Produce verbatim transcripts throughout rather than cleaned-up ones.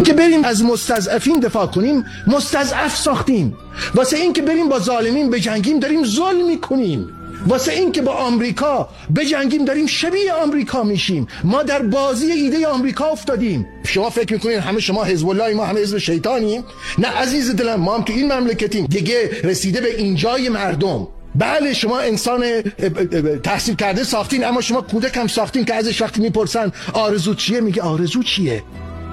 که بریم از مستضعفین دفاع کنیم مستضعف ساختیم، واسه این که بریم با ظالمین بجنگیم داریم ظلم میکنیم، واسه این که با آمریکا بجنگیم داریم شبیه آمریکا میشیم. ما در بازی ایده آمریکا افتادیم. شما فکر میکنین همه شما حزب الله، ما همه حزب شیطانیم؟ نه عزیز دلم، ما هم تو این مملکتیم دیگه، رسیده به اینجای مردم. بله شما انسان تحصیل کرده ساختین، اما شما کودک هم ساختین که ازش وقتی میپرسن آرزو چیه میگه آرزو چیه؟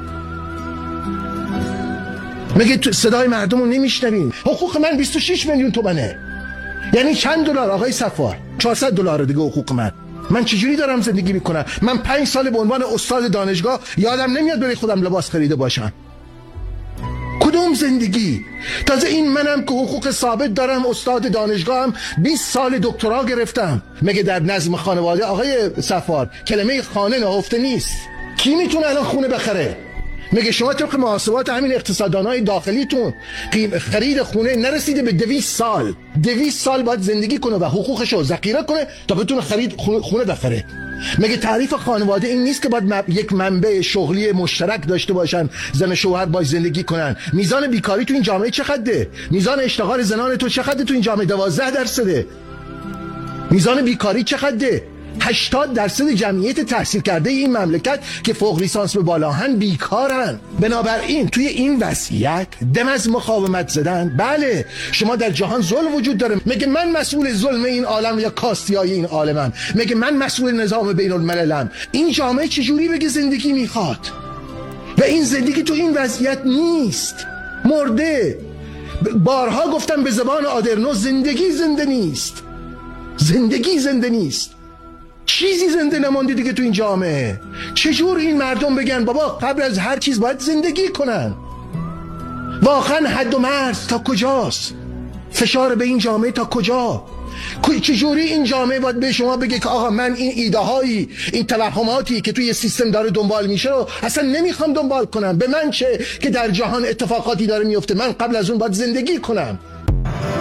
میگه صدای مردم رو نمیشنوین. حقوق من بیست و شش میلیون تومنه. یعنی چند دلار آقای صفار؟ چهارصد دلار دیگه حقوق من. من چجوری دارم زندگی میکنم؟ من پنج سال به عنوان استاد دانشگاه یادم نمیاد برای خودم لباس خریده باشم. کدوم زندگی؟ تازه این منم که حقوق ثابت دارم، استاد دانشگاهم، بیست سال دکترا گرفتم. مگه در نظم خانواده آقای صفار کلمه خانه نهفته نیست؟ کی میتونه الان خونه بخره؟ مگه شما طبق محاسبات همین اقتصاددانای داخلیتون خرید خونه نرسیده به دویست سال؟ دویست سال باید زندگی کنه و حقوقشو ذخیره کنه تا بتونه خرید خونه بخره. مگه تعریف خانواده این نیست که باید یک منبع شغلی مشترک داشته باشن، زن و شوهر باید زندگی کنن؟ میزان بیکاری تو این جامعه چقدره؟ میزان اشتغال زنان تو چقدره تو این جامعه؟ دوازده درصده. میزان بیکاری چقدره؟ هشتاد درصد جمعیت تحصیل کرده این مملکت که فوق لیسانس به بالاهن بیکارن. بنابراین توی این وضعیت دم از مقاومت زدن. بله شما در جهان ظلم وجود داره. مگه من مسئول ظلم این عالم یا کاستیای این عالمم؟ مگه من مسئول نظام بین المللم؟ این جامعه چجوری بگه زندگی میخواد و این زندگی تو این وضعیت نیست؟ مرده. بارها گفتم به زبان آدرنو زندگی زنده نیست. زندگی زنده نیست. چیزی زنده نمانده دیگه تو این جامعه. چجور این مردم بگن بابا قبل از هر چیز باید زندگی کنن؟ واقعا حد و مرز تا کجاست؟ فشار به این جامعه تا کجا؟ چجوری این جامعه باید به شما بگه که آقا من این ایده هایی، این توهماتی که توی سیستم داره دنبال میشه رو اصلا نمیخوام دنبال کنم؟ به من چه که در جهان اتفاقاتی داره میفته؟ من قبل از اون باید زندگی کنم.